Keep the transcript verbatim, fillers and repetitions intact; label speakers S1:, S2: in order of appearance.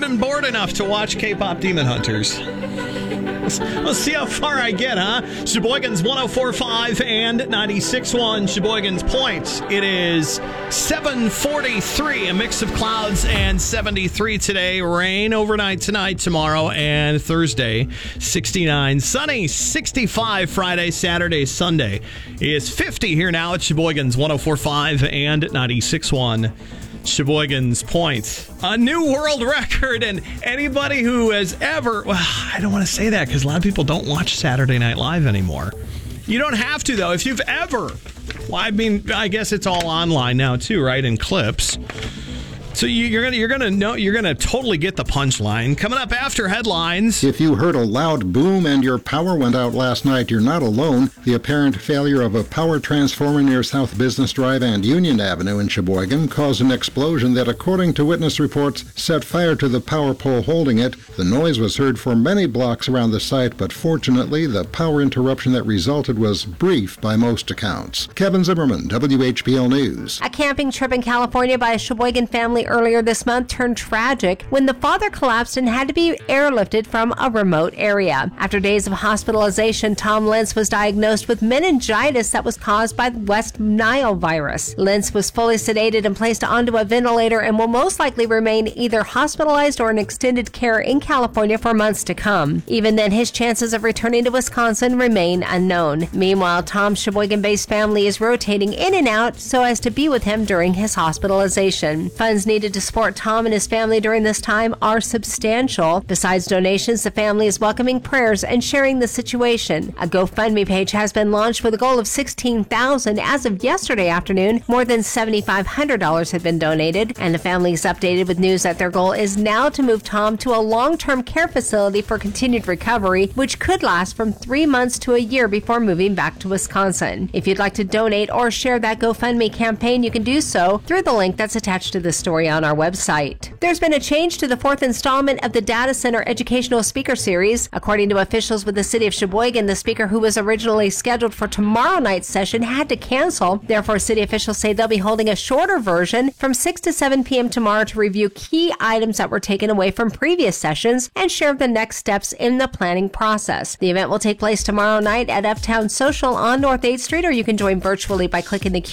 S1: been bored enough to watch K-pop Demon Hunters. Let's see how far I get, huh? Sheboygan's one oh four point five and ninety-six point one. Sheboygan's Points. It is seven forty-three, a mix of clouds and seventy-three today. Rain overnight tonight, tomorrow, and Thursday. sixty-nine. Sunny, sixty-five Friday, Saturday, Sunday. It's fifty here now at Sheboygan's one oh four point five and ninety-six point one. Sheboygan's Points. A new world record, and anybody who has ever... Well, I don't want to say that because a lot of people don't watch Saturday Night Live anymore. You don't have to, though. If you've ever... Well, I mean, I guess it's all online now, too, right? In clips. So you, you're gonna you're gonna know you're gonna totally get the punchline. Coming up after headlines.
S2: If you heard a loud boom and your power went out last night, you're not alone. The apparent failure of a power transformer near South Business Drive and Union Avenue in Sheboygan caused an explosion that, according to witness reports, set fire to the power pole holding it. The noise was heard for many blocks around the site, but fortunately, the power interruption that resulted was brief by most accounts. Kevin Zimmerman, W H B L News.
S3: A camping trip in California by a Sheboygan family earlier this month turned tragic when the father collapsed and had to be airlifted from a remote area. After days of hospitalization, Tom Lentz was diagnosed with meningitis that was caused by West Nile virus. Lentz was fully sedated and placed onto a ventilator and will most likely remain either hospitalized or in extended care in California for months to come. Even then, his chances of returning to Wisconsin remain unknown. Meanwhile, Tom's Sheboygan-based family is rotating in and out so as to be with him during his hospitalization. Funds needed to support Tom and his family during this time are substantial. Besides donations, the family is welcoming prayers and sharing the situation. A GoFundMe page has been launched with a goal of sixteen thousand dollars. As of yesterday afternoon, more than seven thousand five hundred dollars had been donated, and the family is updated with news that their goal is now to move Tom to a long-term care facility for continued recovery, which could last from three months to a year before moving back to Wisconsin. If you'd like to donate or share that GoFundMe campaign, you can do so through the link that's attached to this story on our website. There's been a change to the fourth installment of the Data Center Educational Speaker Series. According to officials with the city of Sheboygan, the speaker who was originally scheduled for tomorrow night's session had to cancel. Therefore, city officials say they'll be holding a shorter version from six to seven p.m. tomorrow to review key items that were taken away from previous sessions and share the next steps in the planning process. The event will take place tomorrow night at Uptown Social on North eighth Street, or you can join virtually by clicking the